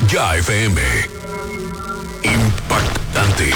Ya FM. Impactante.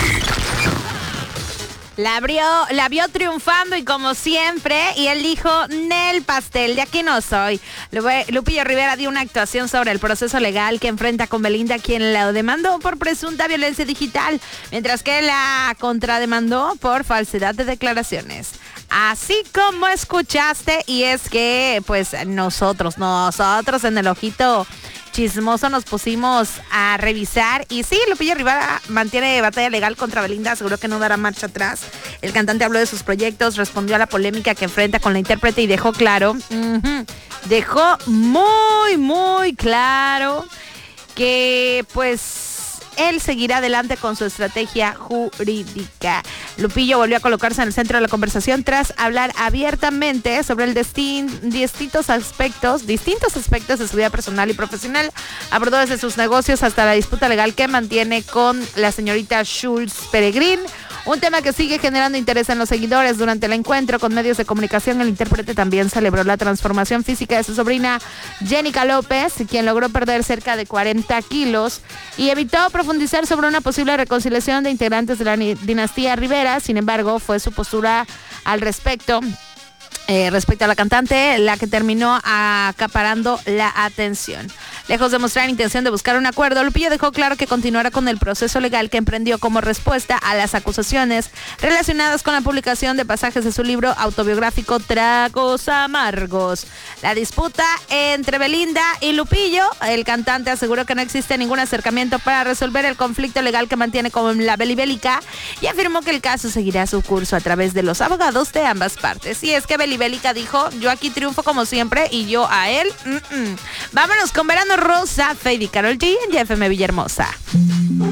La vio triunfando y como siempre, y él dijo, Nel pastel, de aquí no soy. Lupillo Rivera dio una actuación sobre el proceso legal que enfrenta con Belinda, quien la demandó por presunta violencia digital, mientras que la contrademandó por falsedad de declaraciones. Así como escuchaste, y es que pues nosotros en el ojito chismoso nos pusimos a revisar y sí, Lupillo Rivera mantiene batalla legal contra Belinda, aseguró que no dará marcha atrás. El cantante habló de sus proyectos, respondió a la polémica que enfrenta con la intérprete y dejó claro, dejó muy claro que pues él seguirá adelante con su estrategia jurídica. Lupillo volvió a colocarse en el centro de la conversación tras hablar abiertamente sobre el distintos aspectos de su vida personal y profesional. Abordó desde sus negocios hasta la disputa legal que mantiene con la señorita Schultz Peregrín, un tema que sigue generando interés en los seguidores. Durante el encuentro con medios de comunicación, el intérprete también celebró la transformación física de su sobrina Jenica López, quien logró perder cerca de 40 kilos y evitó profundizar sobre una posible reconciliación de integrantes de la dinastía Rivera. Sin embargo, fue su postura al respecto a la cantante la que terminó acaparando la atención. Lejos de mostrar intención de buscar un acuerdo, Lupillo dejó claro que continuará con el proceso legal que emprendió como respuesta a las acusaciones relacionadas con la publicación de pasajes de su libro autobiográfico Tragos Amargos. La disputa entre Belinda y Lupillo, el cantante aseguró que no existe ningún acercamiento para resolver el conflicto legal que mantiene con la Belibélica y afirmó que el caso seguirá su curso a través de los abogados de ambas partes. Y es que Belibélica dijo, yo aquí triunfo como siempre y yo a él. Vámonos con Verano Rosa, Feid y Karol G en YFM Villahermosa.